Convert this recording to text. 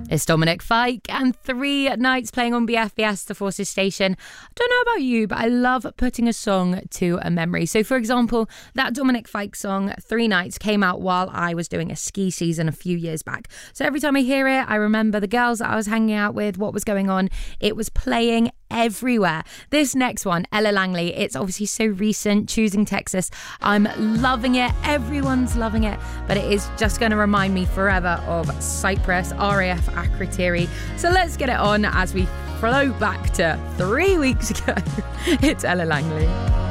It's Dominic Fike and 3 nights playing on BFBS, the Forces station. I don't know about you, but I love putting a song to a memory. So, for example, that Dominic Fike song, 3 nights, came out while I was doing a ski season a few years back. So every time I hear it, I remember the girls that I was hanging out with, what was going on. It was playing everywhere. This next one, Ella Langley, it's obviously so recent, Choosing Texas. I'm loving it. Everyone's loving it. But it is just going to remind me forever of Cyprus, RAF Akrotiri. So let's get it on as we float back to 3 weeks ago. It's Ella Langley.